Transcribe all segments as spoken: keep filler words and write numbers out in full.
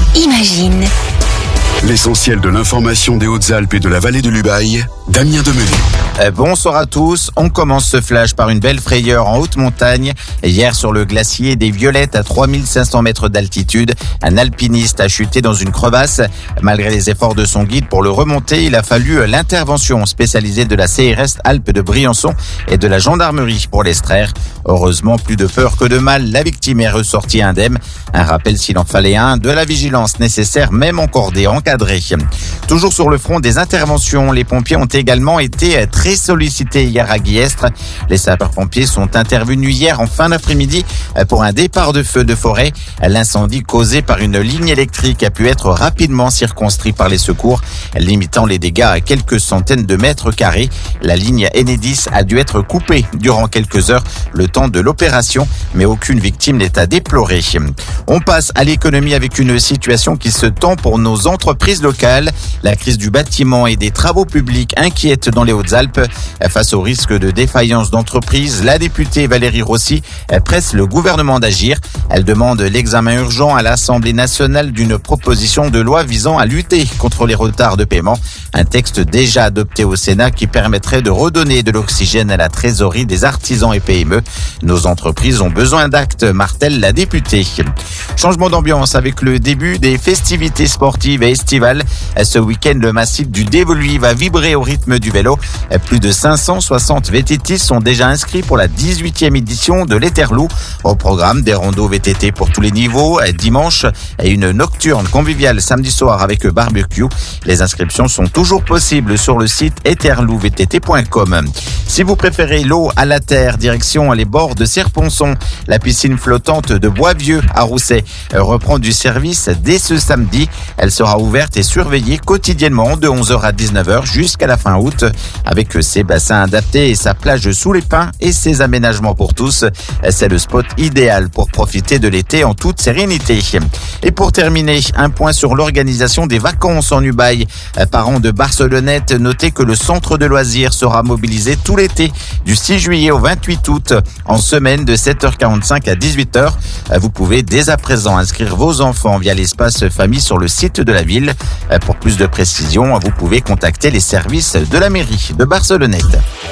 Imagine. L'essentiel de l'information des Hautes-Alpes et de la vallée de l'Ubaye, Damien Demenay. Bonsoir à tous. On commence ce flash par une belle frayeur en haute montagne. Hier, sur le glacier des Violettes à trois mille cinq cents mètres d'altitude, un alpiniste a chuté dans une crevasse. Malgré les efforts de son guide pour le remonter, il a fallu l'intervention spécialisée de la C R S Alpes de Briançon et de la gendarmerie pour l'extraire. Heureusement, plus de peur que de mal, la victime est ressortie indemne. Un rappel s'il en fallait un, de la vigilance nécessaire, même encordée, encadrée. Toujours sur le front des interventions, les pompiers ont également été très sollicités hier à Guillestre. Les sapeurs-pompiers sont intervenus hier en fin d'après-midi pour un départ de feu de forêt. L'incendie causé par une ligne électrique a pu être rapidement circonscrit par les secours, limitant les dégâts à quelques centaines de mètres carrés. La ligne Enedis a dû être coupée durant quelques heures, le temps de l'opération, mais aucune victime n'est à déplorer. On passe à l'économie avec une situation qui se tend pour nos entreprises locales. La crise du bâtiment et des travaux publics inquiète dans les Hautes-Alpes. Face au risque de défaillance d'entreprises, la députée Valérie Rossi presse le gouvernement d'agir. Elle demande l'examen urgent à l'Assemblée nationale d'une proposition de loi visant à lutter contre les retards de paiement. Un texte déjà adopté au Sénat qui permettrait de redonner de l'oxygène à la trésorerie des artisans et P M E. Nos entreprises ont besoin d'actes, martèle la députée. Changement d'ambiance avec le début des festivités sportives et estivales. Ce week-end, le massif du Dévoluy va vibrer au rythme du vélo. Plus de cinq cent soixante V T T sont déjà inscrits pour la dix-huitième édition de l'Éterloo. Au programme, des randos V T T pour tous les niveaux dimanche et une nocturne conviviale samedi soir avec barbecue. Les inscriptions sont toujours possibles sur le site éterloo v t t point com. Si vous préférez l'eau à la terre, direction les bords de Serponçon. La piscine flottante de Boisvieux à Rousset reprend du service dès ce samedi. Elle sera ouverte et surveillée quotidiennement de onze heures à dix-neuf heures jusqu'à la fin août. Avec ses bassins adaptés et sa plage sous les pins et ses aménagements pour tous, c'est le spot idéal pour profiter de l'été en toute sérénité. Et pour terminer, un point sur l'organisation des vacances en Ubaye. Parents de Barcelonnette, notez que le centre de loisirs sera mobilisé tout l'été du six juillet au vingt-huit août en semaine de sept heures quarante-cinq à dix-huit heures. Vous pouvez dès à présent inscrire vos enfants via l'espace famille sur le site de la ville. Pour plus de précisions, vous pouvez contacter les services de la mairie de Barcelonnette.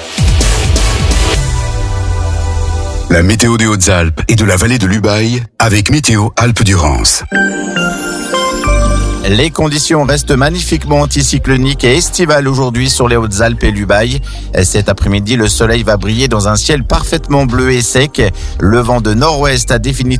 La météo des Hautes-Alpes et de la vallée de l'Ubaye avec Météo Alpes-Durance. Les conditions restent magnifiquement anticycloniques et estivales aujourd'hui sur les Hautes-Alpes et l'Ubaye. Cet après-midi, le soleil va briller dans un ciel parfaitement bleu et sec. Le vent de nord-ouest a définitivement